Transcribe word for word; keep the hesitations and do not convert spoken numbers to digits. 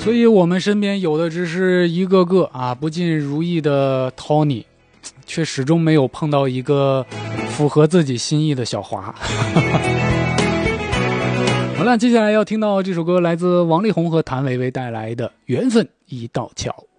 所以我们身边有的只是一个个啊不尽如意的 Tony， 却始终没有碰到一个符合自己心意的小华。好了，接下来要听到这首歌来自王力宏和谭维维带来的《缘分一道桥》。